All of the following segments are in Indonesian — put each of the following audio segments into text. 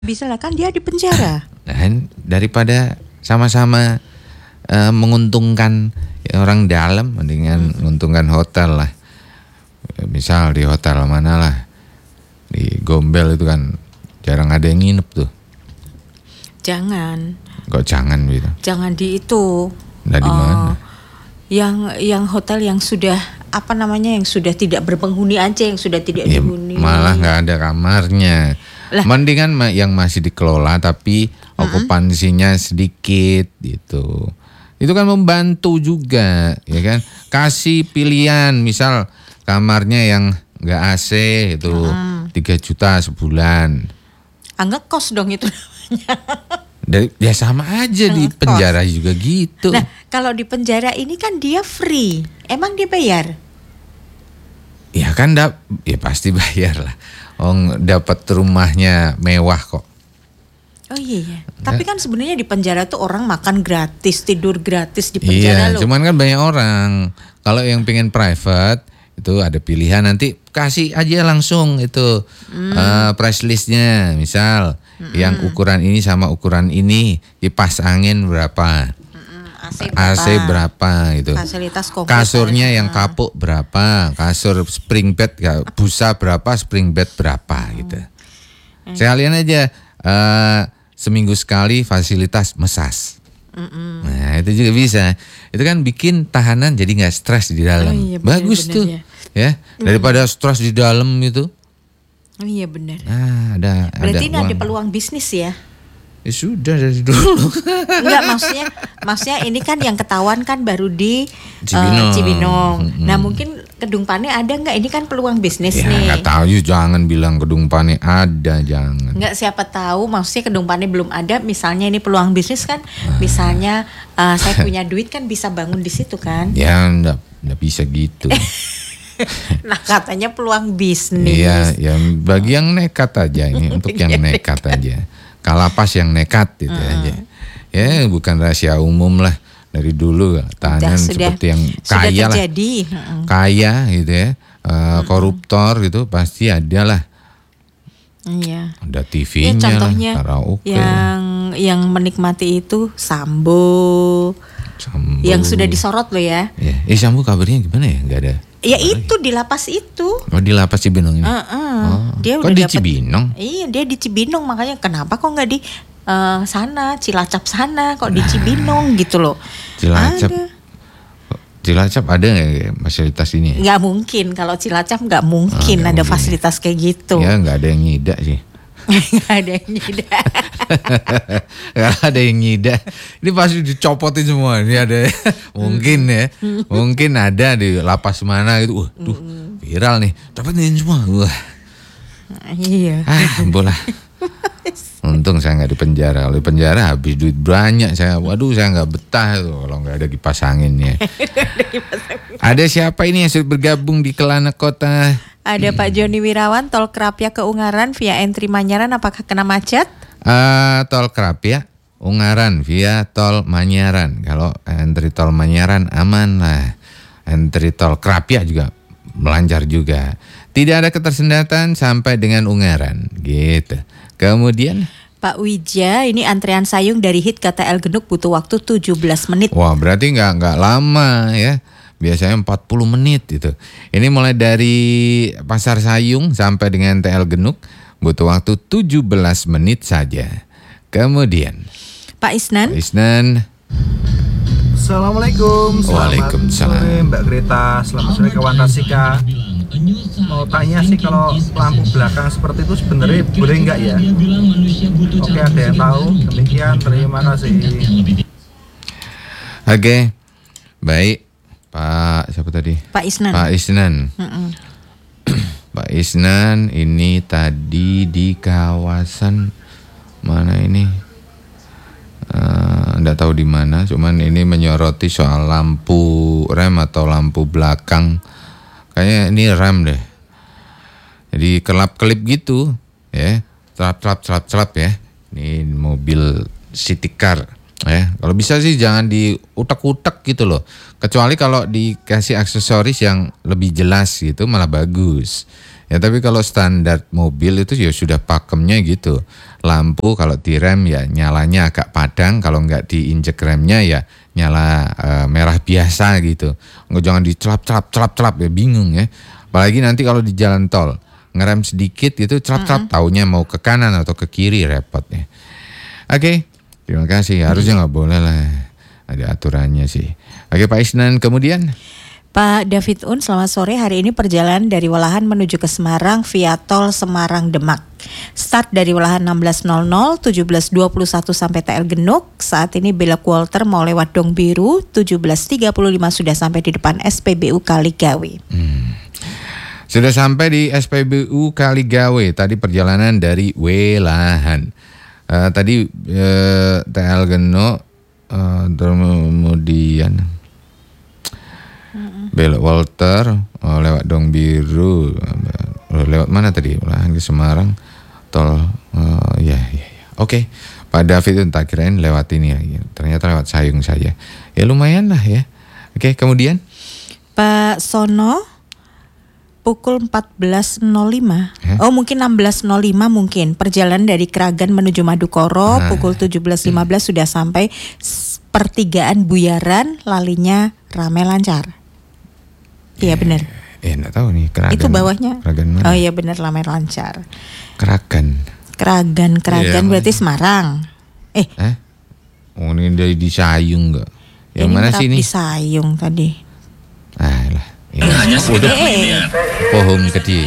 Bisa lah, kan dia di penjara. Dan daripada sama-sama menguntungkan orang dalam, mendingan menguntungkan hotel lah. Misal di hotel mana lah, di Gombel itu kan jarang ada yang nginep tuh. Jangan. Kok jangan gitu? Jangan di itu. Nah di mana? Yang hotel yang sudah yang sudah tidak berpenghuni aja, yang sudah tidak dihuni. Malah nggak ada kamarnya. Lah. Mendingan yang masih dikelola tapi okupansinya sedikit gitu. Itu kan membantu juga, ya kan? Kasih pilihan, misal kamarnya yang nggak AC itu 3 juta sebulan. Ngekos dong itu namanya. Ya sama aja di penjara juga gitu. Nah, kalau di penjara ini kan dia free. Emang dia bayar? Ya kan ya pasti bayar lah. Dapat rumahnya mewah kok. Oh iya. Tapi kan sebenarnya di penjara tuh orang makan gratis, tidur gratis di penjara loh. Iya, cuman kan banyak orang. Kalau yang pengen private itu ada pilihan, nanti kasih aja langsung itu price listnya, misal yang ukuran ini sama ukuran ini, kipas angin berapa, AC berapa gitu, fasilitas komputer, kasurnya yang kapuk berapa, kasur spring bed busa berapa, spring bed berapa gitu. Sekalian aja seminggu sekali fasilitas mesas. Nah itu juga bisa. Itu kan bikin tahanan jadi nggak stres di dalam. Oh, iya, bagus bener, tuh ya daripada stres di dalam itu. Oh, iya benar. Nah, berarti ini ada peluang bisnis ya? Ya sudah dari dulu. Enggak, maksudnya ini kan yang ketahuan kan baru di Cibinong. Nah mungkin Kedung Pane ada nggak? Ini kan peluang bisnis ya, nih. Nggak tahu, jangan bilang Kedung Pane ada, jangan. Nggak, siapa tahu maksudnya Kedung Pane belum ada. Misalnya ini peluang bisnis kan. Misalnya saya punya duit kan bisa bangun di situ kan? Ya nggak bisa gitu. Nah katanya peluang bisnis. Iya, yang bagi yang nekat aja ini, untuk yang nekat aja. Kalapas yang nekat gitu aja. Ya bukan rahasia umum lah, dari dulu tahanan seperti yang kaya lah, kaya gitu ya, koruptor gitu pasti ada lah. Iya. Ada TV-nya ya, contohnya lah, karaoke. Yang menikmati itu Sambo. Yang sudah disorot loh ya. Sambo kabarnya gimana ya? Nggak ada. Ya itu di lapas itu. Oh di lapas Cibinong ini. Dia kok udah di Cibinong? Iya dia di Cibinong, makanya kenapa kok nggak di sana Cilacap sana, kok di Cibinong gitu loh. Cilacap ada nggak fasilitas ini? Nggak mungkin, kalau Cilacap nggak mungkin ada fasilitas kayak gitu. Ya nggak ada yang nyidak sih. Nggak ada yang nyidak. Nggak ada yang nyidak. Ini pasti dicopotin semua. Ini ada mungkin ya, mungkin ada di lapas mana gitu. Viral nih, copotin semua. Wah. Iya. Bola. Untung saya nggak di penjara. Kalau di penjara habis duit banyak saya. Waduh, saya nggak betah tuh kalau nggak ada kipas anginnya. Ada siapa ini yang sudah bergabung di Kelana Kota? Ada Pak Joni Wirawan, tol Krapia ke Ungaran via entry Manyaran, apakah kena macet? Tol Krapia Ungaran via tol Manyaran. Kalau entry tol Manyaran aman lah. Entry tol Krapia juga melancar juga. Tidak ada ketersendatan sampai dengan Ungaran gitu. Kemudian Pak Wija, ini antrean Sayung dari HIT ke TL Genuk butuh waktu 17 menit. Wah, berarti nggak lama ya. Biasanya 40 menit itu. Ini mulai dari Pasar Sayung sampai dengan TL Genuk butuh waktu 17 menit saja. Kemudian Pak Isnan. Assalamualaikum. Waalaikumsalam. Selamat sore Mbak Greta, selamat sore kawan Tasika. Mau tanya sih, kalau lampu belakang seperti itu sebenarnya boleh nggak ya? Oke, ada yang tahu? Demikian, terima kasih. Oke, baik. Pak siapa tadi? Pak Isnan. Pak Isnan ini tadi di kawasan mana ini? Nggak tahu di mana. Cuman ini menyoroti soal lampu rem atau lampu belakang. Kayaknya ini rem deh. Jadi kelap-kelip gitu, ya, celap ya. Ini mobil city car. Ya, kalau bisa sih jangan diutak-utak gitu loh. Kecuali kalau dikasih aksesoris yang lebih jelas gitu malah bagus. Ya tapi kalau standar mobil itu ya sudah pakemnya gitu. Lampu kalau direm ya nyalanya agak padang, kalau nggak diinjek remnya ya nyala merah biasa gitu. Nggak, jangan dicelap ya, bingung ya. Apalagi nanti kalau di jalan tol ngerem sedikit gitu celap taunya mau ke kanan atau ke kiri, repot ya. Oke, terima kasih. Harusnya nggak boleh lah, ada aturannya sih. Oke Pak Isnan, kemudian Pak David Un, selamat sore. Hari ini perjalanan dari Walahan menuju ke Semarang via tol Semarang Demak. Start dari Walahan 16.00, 17.21 sampai TL Genuk. Saat ini belok Walter mau lewat Dong Biru, 17.35 sudah sampai di depan SPBU Kaligawe. Sudah sampai di SPBU Kaligawe. Tadi perjalanan dari Welahan. Tadi TL Genuk, kemudian belok Walter, lewat Dong Biru, lewat mana tadi? Welahan ke Semarang, tol. Ya. Oke, Pak David itu tak kirain lewat ini lagi. Ternyata lewat Sayung saja. Ya lumayan lah ya. Oke, kemudian Pak Sono, pukul 14.05. Oh mungkin 16.05 mungkin. Perjalanan dari Kragan menuju Madukoro pukul 17.15 sudah sampai pertigaan Buyaran, lalinya ramai lancar. Iya benar. Enggak tahu nih Kragan. Itu bawahnya. Kragan mana? Oh iya benar, ramai lancar. Kragan Iya, berarti Semarang. Oh ini dari di Sayung enggak? Yang ini mana sih ini? Di Sayung tadi. Lah. Ini Pohong Gede.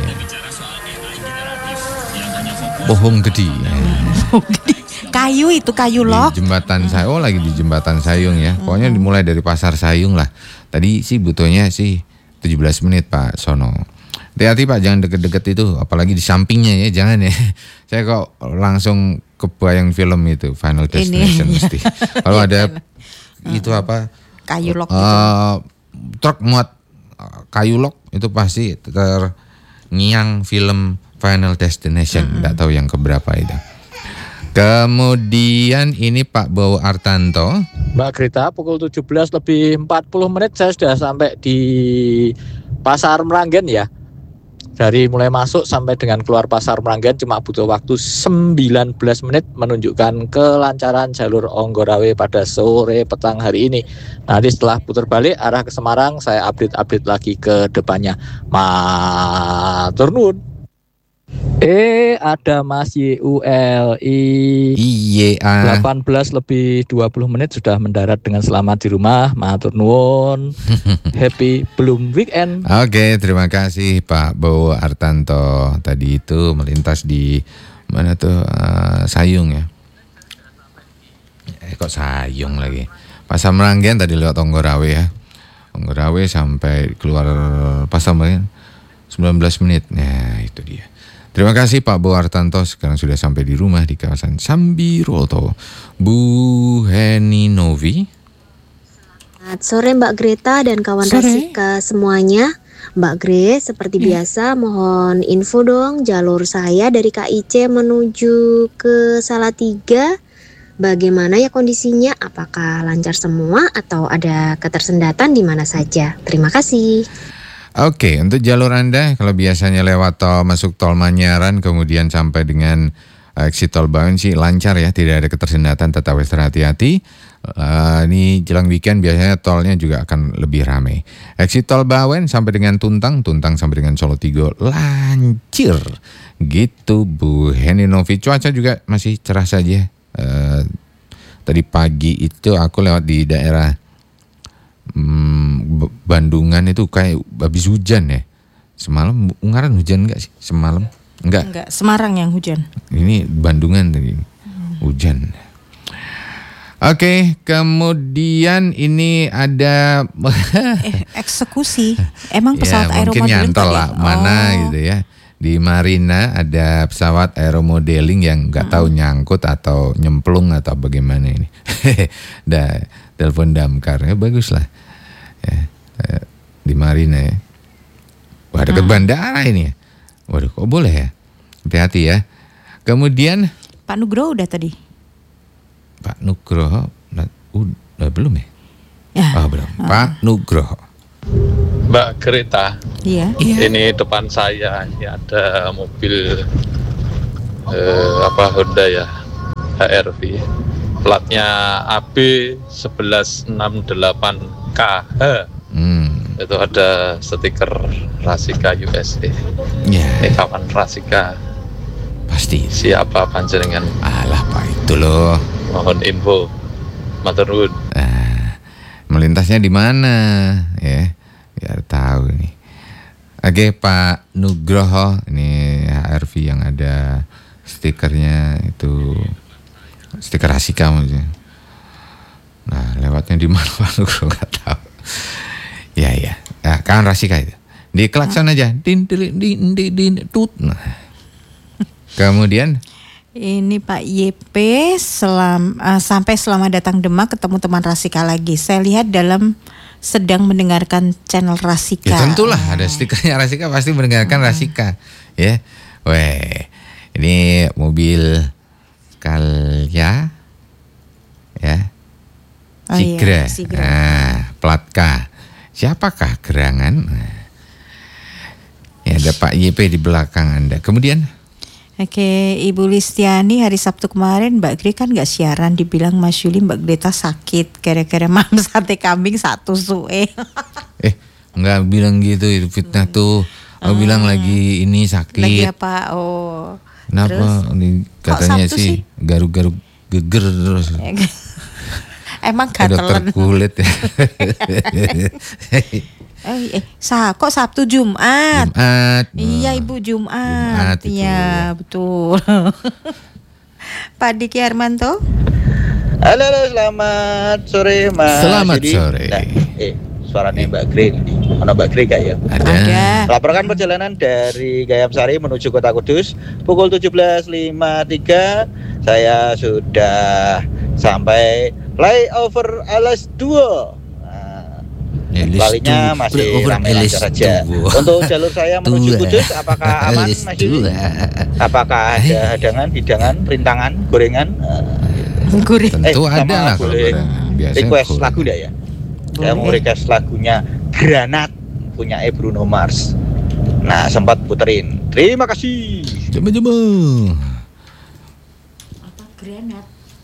Pohong Gede. Kayu itu, kayu lok. Di jembatan Sayung, lagi di jembatan Sayung ya. Pokoknya dimulai dari pasar Sayung lah. Tadi sih butuhnya sih 17 menit Pak Sono. Hati-hati Pak, jangan deket-deket itu, apalagi di sampingnya ya, jangan ya. Saya kok langsung kebayang film itu Final Destination mesti. Kalau ada itu apa? Kayu lok truk muat kayu lok itu pasti terngiang film Final Destination. Nggak tahu yang keberapa itu. Kemudian ini Pak Bowo Artanto. Mbak Greta, pukul 17 lebih 40 menit saya sudah sampai di Pasar Meranggen ya. Dari mulai masuk sampai dengan keluar Pasar Meranggen cuma butuh waktu 19 menit, menunjukkan kelancaran jalur Onggorawe pada sore petang hari ini. Nanti setelah putar balik arah ke Semarang saya update lagi ke depannya. Matur nuwun. Ada Mas YULI. Iya. 18 lebih 20 menit sudah mendarat dengan selamat di rumah. Matur nuwun. Happy belum weekend. Oke, terima kasih Pak Bowo Artanto. Tadi itu melintas di mana tuh? Sayung ya. Kok Sayung lagi? Pasar Meranggen tadi lewat Onggorawe ya. Onggorawe sampai keluar Pasar Meranggen 19 menit. Nah, itu dia. Terima kasih Pak Bowo Artanto, sekarang sudah sampai di rumah di kawasan Sambiroto. Bu Heni Novi. Selamat sore Mbak Greta dan kawan Rasika semuanya. Mbak Gre, seperti biasa mohon info dong jalur saya dari KIC menuju ke Salatiga. Bagaimana ya kondisinya? Apakah lancar semua atau ada ketersendatan di mana saja? Terima kasih. Oke, untuk jalur Anda kalau biasanya lewat tol masuk tol Manyaran kemudian sampai dengan exit tol Bawen sih lancar ya, tidak ada ketersendatan, tetap hati-hati. Ini jelang weekend biasanya tolnya juga akan lebih ramai. Exit tol Bawen sampai dengan Tuntang sampai dengan Solo Tigo lancir. Gitu Bu Heni Novi. Cuaca juga masih cerah saja. Tadi pagi itu aku lewat di daerah Bandungan itu kayak habis hujan ya. Semalam Ungaran hujan enggak sih? Semalam? Enggak. Semarang yang hujan. Ini Bandungan tadi. Hujan. Oke, kemudian ini ada eksekusi. Emang pesawat ya, mungkin aeromodeling nyantol lah mana gitu ya. Di Marina ada pesawat aeromodeling yang nggak tahu nyangkut atau nyemplung atau bagaimana ini. Telepon damkar ya, bagus lah. Ya, di Marina ya. Wah, dekat bandara ini ya. Waduh, kok boleh ya? Hati-hati ya. Kemudian Pak Nugroho udah tadi. Pak Nugroho belum ya? Ya. Oh, belum. Pak Nugroho. Mbak Greta, Iya. ini depan saya ini ada mobil Honda ya, HR-V, platnya AB 1168KH. Itu ada stiker Rasika USA. Ya, Ini kawan Rasika, pasti. siapa panjenengan? Alah, Pak, itu loh. Mohon info. Matur nuwun. Melintasnya di mana ya? Biar tahu nih. Oke, Pak Nugroho, ini HRV yang ada stikernya itu stiker Rasika maksudnya. Nah, lewatnya di mana Pak Nugroho nggak tahu. Ya, kawan Rasika itu. Di klakson aja. Din tut. Nah. Kemudian Ini Pak YP sampai selama datang Demak ketemu teman Rasika lagi. Saya lihat sedang mendengarkan channel Rasika. ya tentulah ada stikernya Rasika, pasti mendengarkan Rasika. Ya. Weh. Ini mobil Calya ya. Oh iya, Sigra. Sigra. Nah, plat K. Siapakah gerangan? Ya, ada Pak YP di belakang Anda. Kemudian Oke, Ibu Listiani hari Sabtu kemarin Mbak Gre kan nggak siaran, dibilang Mas Yuli Mbak Greta sakit gara-gara makan sate kambing satu suwe. enggak bilang gitu, itu fitnah tuh. Aku bilang lagi ini sakit. Lagi apa? Oh. Kenapa? Ini katanya sih garuk-garuk geger terus. Emang Ke dokter gatelan. kulit ya. Kok Sabtu Jumat? Jumat. Iya Ibu Jumat. itu. Iya betul. Pak Diki Armanto. Halo, selamat sore Mas. Selamat Yudi. sore. Nah, suaranya Mbak Green ini. Mana Mbak Green gak ya? Ada. Laporkan perjalanan dari Gayam Sari menuju Kota Kudus pukul 17.53. Saya sudah sampai flyover LS2. Kalinya masih ramai lancar saja. Untuk jalur saya menuju Kudus, apakah aman Mas Yudi? Apakah ada hadangan, hidangan, rintangan, gorengan? Gurih. Tentu ada sama lah kalau boleh gorengan. Biasanya request gorengan. lagu enggak ya? Saya mau request lagunya Granat punya Bruno Mars. Nah, sempat puterin. Terima kasih. Coba. Apa granat?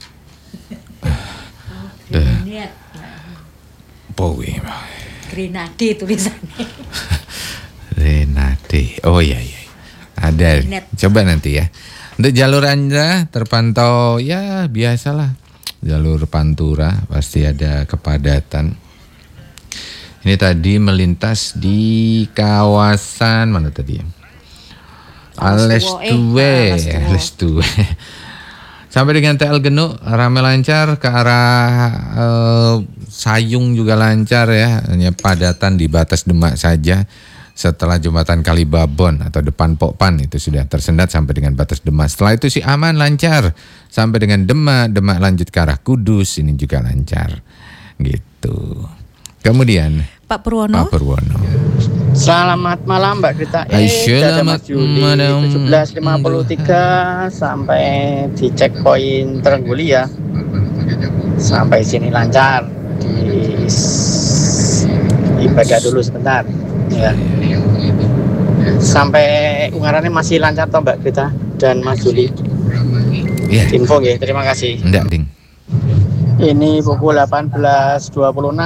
Granat. Powi. Grenade tulisannya. Renate. Oh iya. Ada. Granat. Coba nanti ya. Untuk jalur Anda terpantau ya biasalah. Jalur Pantura pasti ada kepadatan. Ini tadi melintas di kawasan mana tadi? Ales2. Sampai dengan TL Genuk ramai lancar, ke arah Sayung juga lancar ya. Hanya padatan di batas Demak saja. Setelah jembatan Kalibabon atau depan Pokpan itu sudah tersendat sampai dengan batas Demak. Setelah itu sih aman, lancar sampai dengan Demak lanjut ke arah Kudus, ini juga lancar gitu. Kemudian Pak Purwono. Selamat malam Mbak Grita. Selamat Mas Juli malam. 17.53 sampai di checkpoint Terengguli ya. Sampai sini lancar. Ibadah dulu sebentar. Ya. Sampai Ungarannya masih lancar toh Mbak Grita dan Mas Juli. Iya. Info ya, terima kasih. Enggak, Ding. Ini pukul 18.26.